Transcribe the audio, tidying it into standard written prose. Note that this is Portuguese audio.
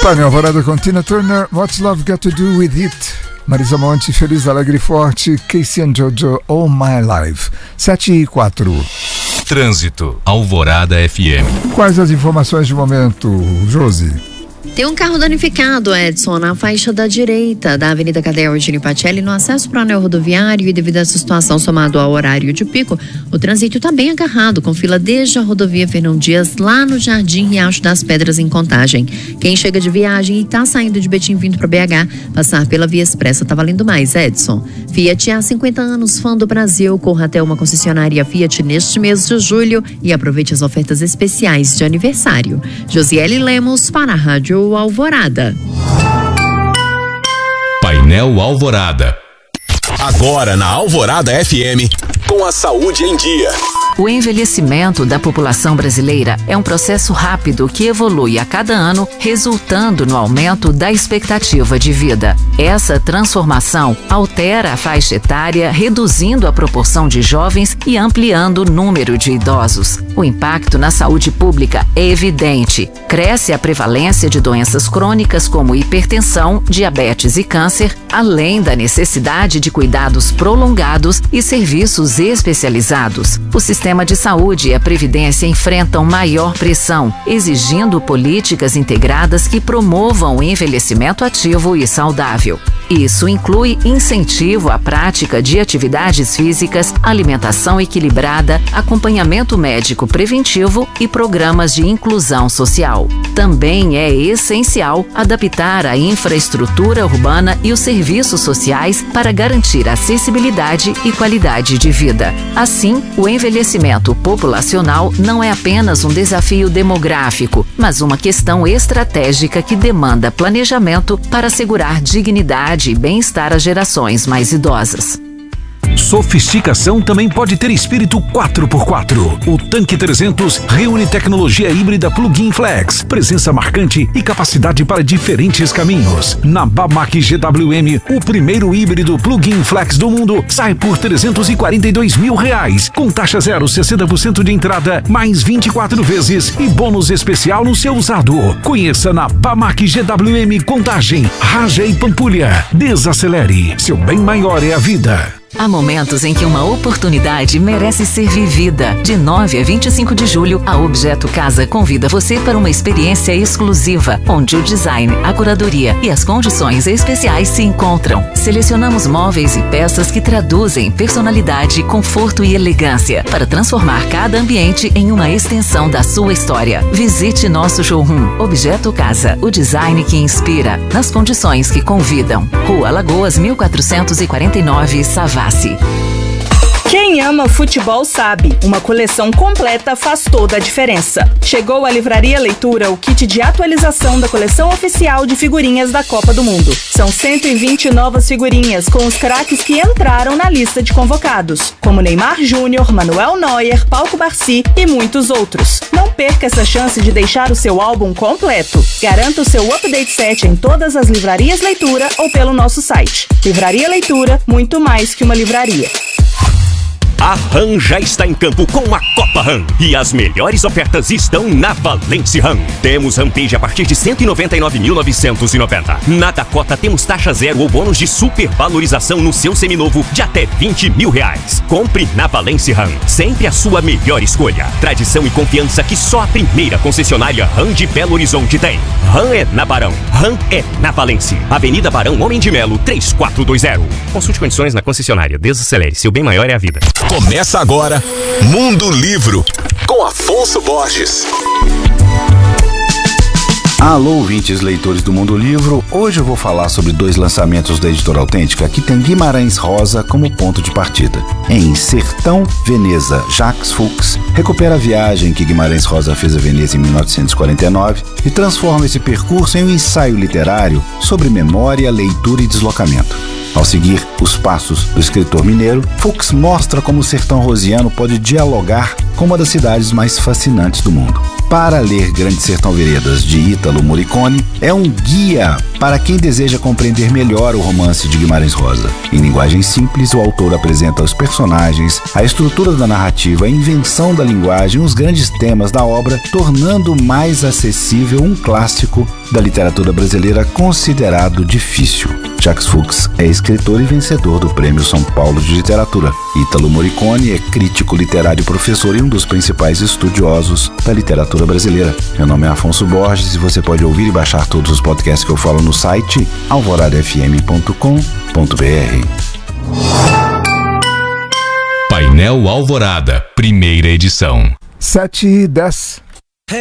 Time Alvorada com Tina Turner, What's Love Got to Do With It? Marisa Monte, Feliz, Alegre e Forte, Casey and Jojo, All My Life. 7:04. Trânsito, Alvorada FM. Quais as informações de momento, Josi? Tem um carro danificado, Edson, na faixa da direita da Avenida Cadeia Eugênio Pacelli, no acesso para o anel rodoviário, e devido a essa situação somado ao horário de pico, o trânsito está bem agarrado, com fila desde a rodovia Fernão Dias, lá no Jardim Riacho das Pedras, em Contagem. Quem chega de viagem e está saindo de Betim vindo para BH, passar pela Via Expressa tá valendo mais, Edson. Fiat há 50 anos, fã do Brasil, corra até uma concessionária Fiat neste mês de julho e aproveite as ofertas especiais de aniversário. Josiele Lemos para a Rádio Alvorada. Painel Alvorada. Agora na Alvorada FM, com a saúde em dia. O envelhecimento da população brasileira é um processo rápido que evolui a cada ano, resultando no aumento da expectativa de vida. Essa transformação altera a faixa etária, reduzindo a proporção de jovens e ampliando o número de idosos. O impacto na saúde pública é evidente. Cresce a prevalência de doenças crônicas como hipertensão, diabetes e câncer, além da necessidade de cuidados prolongados e serviços especializados. O sistema de saúde e a Previdência enfrentam maior pressão, exigindo políticas integradas que promovam o envelhecimento ativo e saudável. Isso inclui incentivo à prática de atividades físicas, alimentação equilibrada, acompanhamento médico preventivo e programas de inclusão social. Também é essencial adaptar a infraestrutura urbana e os serviços sociais para garantir acessibilidade e qualidade de vida. Assim, o envelhecimento populacional não é apenas um desafio demográfico, mas uma questão estratégica que demanda planejamento para assegurar dignidade e bem-estar às gerações mais idosas. Sofisticação também pode ter espírito 4x4. O Tanque 300 reúne tecnologia híbrida Plug-in Flex, presença marcante e capacidade para diferentes caminhos. Na Bamac GWM, o primeiro híbrido Plug-in Flex do mundo sai por R$342 mil, com taxa 0, 60% de entrada, mais 24 vezes e bônus especial no seu usado. Conheça na Bamac GWM Contagem, Raja e Pampulha. Desacelere, seu bem maior é a vida. Há momentos em que uma oportunidade merece ser vivida. De 9 a 25 de julho, a Objeto Casa convida você para uma experiência exclusiva, onde o design, a curadoria e as condições especiais se encontram. Selecionamos móveis e peças que traduzem personalidade, conforto e elegância, para transformar cada ambiente em uma extensão da sua história. Visite nosso showroom Objeto Casa, o design que inspira, nas condições que convidam. Rua Lagoas, 1449, Savassi. Quem ama futebol sabe, uma coleção completa faz toda a diferença. Chegou à Livraria Leitura o kit de atualização da coleção oficial de figurinhas da Copa do Mundo. São 120 novas figurinhas com os craques que entraram na lista de convocados, como Neymar Júnior, Manuel Neuer, Paulo Barsi e muitos outros. Não perca essa chance de deixar o seu álbum completo. Garanta o seu update set em todas as livrarias Leitura ou pelo nosso site. Livraria Leitura, muito mais que uma livraria. A RAM já está em campo com a Copa RAM. E as melhores ofertas estão na Valence RAM. Temos Rampage a partir de R$ 199.990. Na Dakota temos taxa 0 ou bônus de supervalorização no seu seminovo de até R$20 mil. Compre na Valence RAM. Sempre a sua melhor escolha. Tradição e confiança que só a primeira concessionária RAM de Belo Horizonte tem. RAM é na Barão. RAM é na Valence. Avenida Barão Homem de Melo, 3420. Consulte condições na concessionária. Desacelere. Seu bem maior é a vida. Começa agora Mundo Livro, com Afonso Borges. Alô, ouvintes leitores do Mundo Livro. Hoje eu vou falar sobre 2 lançamentos da Editora Autêntica que tem Guimarães Rosa como ponto de partida. Em Sertão, Veneza, Jacques Fuchs recupera a viagem que Guimarães Rosa fez a Veneza em 1949 e transforma esse percurso em um ensaio literário sobre memória, leitura e deslocamento. Ao seguir os passos do escritor mineiro, Fuchs mostra como o sertão rosiano pode dialogar com uma das cidades mais fascinantes do mundo. para ler Grande Sertão Veredas, de Ítalo Morricone, é um guia para quem deseja compreender melhor o romance de Guimarães Rosa. Em linguagem simples, o autor apresenta os personagens, a estrutura da narrativa, a invenção da linguagem, os grandes temas da obra, tornando mais acessível um clássico da literatura brasileira considerado difícil. Jacques Fuchs é escritor e vencedor do Prêmio São Paulo de Literatura. Ítalo Morricone é crítico literário e professor e um dos principais estudiosos da literatura brasileira. Meu nome é Afonso Borges e você pode ouvir e baixar todos os podcasts que eu falo no site alvoradafm.com.br. Painel Alvorada, primeira edição. 7:10.